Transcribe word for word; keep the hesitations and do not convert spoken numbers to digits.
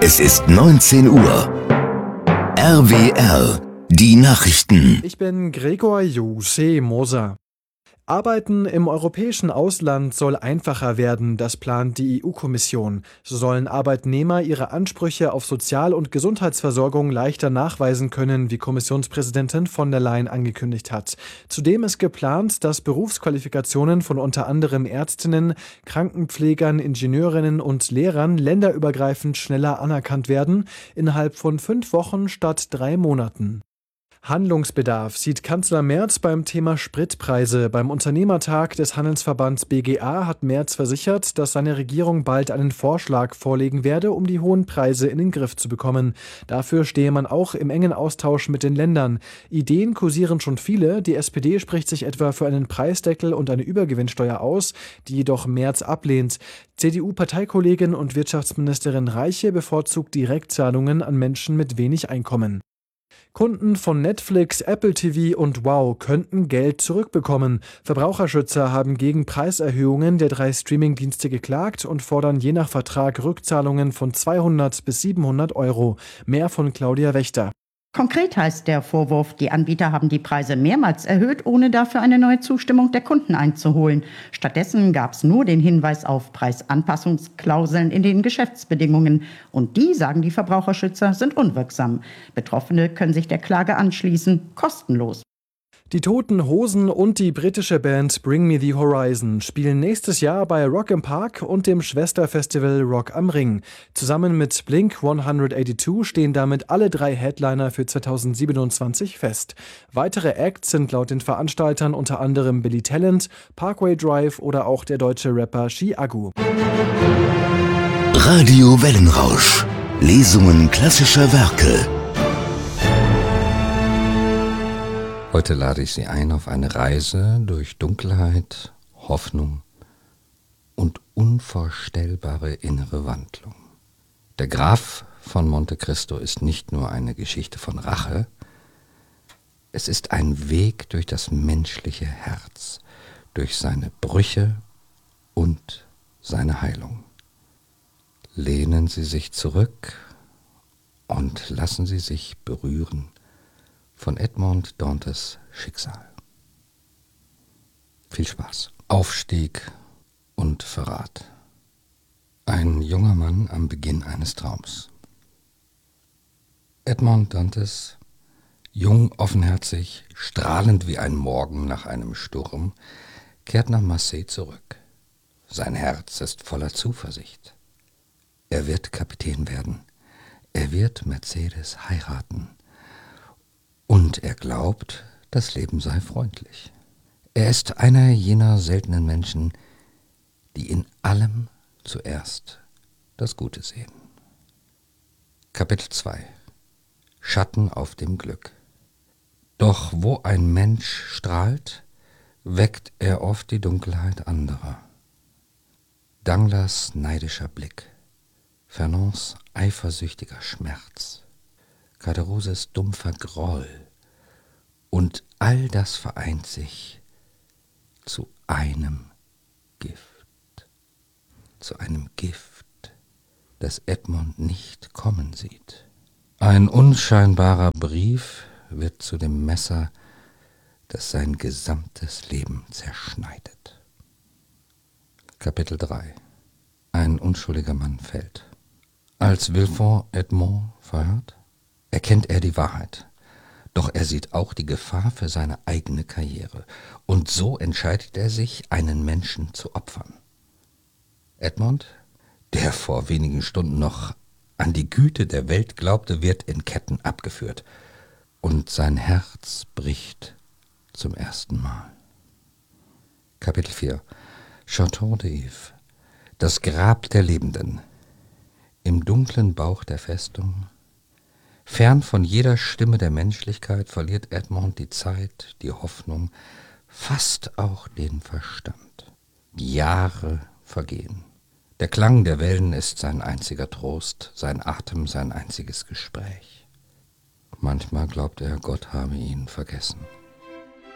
Es ist neunzehn Uhr. R W R, die Nachrichten. Ich bin Gregor Jusche-Moser. Arbeiten im europäischen Ausland soll einfacher werden, das plant die E U-Kommission. So sollen Arbeitnehmer ihre Ansprüche auf Sozial- und Gesundheitsversorgung leichter nachweisen können, wie Kommissionspräsidentin von der Leyen angekündigt hat. Zudem ist geplant, dass Berufsqualifikationen von unter anderem Ärztinnen, Krankenpflegern, Ingenieurinnen und Lehrern länderübergreifend schneller anerkannt werden, innerhalb von fünf Wochen statt drei Monaten. Handlungsbedarf sieht Kanzler Merz beim Thema Spritpreise. Beim Unternehmertag des Handelsverbands B G A hat Merz versichert, dass seine Regierung bald einen Vorschlag vorlegen werde, um die hohen Preise in den Griff zu bekommen. Dafür stehe man auch im engen Austausch mit den Ländern. Ideen kursieren schon viele. Die S P D spricht sich etwa für einen Preisdeckel und eine Übergewinnsteuer aus, die jedoch Merz ablehnt. C D U-Parteikollegin und Wirtschaftsministerin Reiche bevorzugt Direktzahlungen an Menschen mit wenig Einkommen. Kunden von Netflix, Apple T V und Wow könnten Geld zurückbekommen. Verbraucherschützer haben gegen Preiserhöhungen der drei Streamingdienste geklagt und fordern je nach Vertrag Rückzahlungen von zweihundert bis siebenhundert Euro. Mehr von Claudia Wächter. Konkret heißt der Vorwurf, die Anbieter haben die Preise mehrmals erhöht, ohne dafür eine neue Zustimmung der Kunden einzuholen. Stattdessen gab es nur den Hinweis auf Preisanpassungsklauseln in den Geschäftsbedingungen. Und die, sagen die Verbraucherschützer, sind unwirksam. Betroffene können sich der Klage anschließen, kostenlos. Die Toten Hosen und die britische Band Bring Me the Horizon spielen nächstes Jahr bei Rock im Park und dem Schwesterfestival Rock am Ring. Zusammen mit Blink hundertachtzig stehen damit alle drei Headliner für zweitausendsiebenundzwanzig fest. Weitere Acts sind laut den Veranstaltern unter anderem Billy Talent, Parkway Drive oder auch der deutsche Rapper Chiago. Radio Wellenrausch. Lesungen klassischer Werke. Heute lade ich Sie ein auf eine Reise durch Dunkelheit, Hoffnung und unvorstellbare innere Wandlung. Der Graf von Monte Cristo ist nicht nur eine Geschichte von Rache, es ist ein Weg durch das menschliche Herz, durch seine Brüche und seine Heilung. Lehnen Sie sich zurück und lassen Sie sich berühren von Edmond Dantes Schicksal. Viel Spaß. Aufstieg und Verrat. Ein junger Mann am Beginn eines Traums. Edmond Dantes, jung, offenherzig, strahlend wie ein Morgen nach einem Sturm, kehrt nach Marseille zurück. Sein Herz ist voller Zuversicht. Er wird Kapitän werden. Er wird Mercedes heiraten. Und er glaubt, das Leben sei freundlich. Er ist einer jener seltenen Menschen, die in allem zuerst das Gute sehen. Kapitel zwei. Schatten auf dem Glück. Doch wo ein Mensch strahlt, weckt er oft die Dunkelheit anderer. Danglars neidischer Blick, Fernands eifersüchtiger Schmerz, Caderoses dumpfer Groll, und all das vereint sich zu einem Gift, zu einem Gift, das Edmond nicht kommen sieht. Ein unscheinbarer Brief wird zu dem Messer, das sein gesamtes Leben zerschneidet. Kapitel drei. Ein unschuldiger Mann fällt. Als Villefort Edmond verhört, erkennt er die Wahrheit. Doch er sieht auch die Gefahr für seine eigene Karriere. Und so entscheidet er sich, einen Menschen zu opfern. Edmond, der vor wenigen Stunden noch an die Güte der Welt glaubte, wird in Ketten abgeführt. Und sein Herz bricht zum ersten Mal. Kapitel vier. Château d'If. Das Grab der Lebenden. Im dunklen Bauch der Festung, fern von jeder Stimme der Menschlichkeit, verliert Edmond die Zeit, die Hoffnung, fast auch den Verstand. Jahre vergehen. Der Klang der Wellen ist sein einziger Trost, sein Atem sein einziges Gespräch. Manchmal glaubt er, Gott habe ihn vergessen.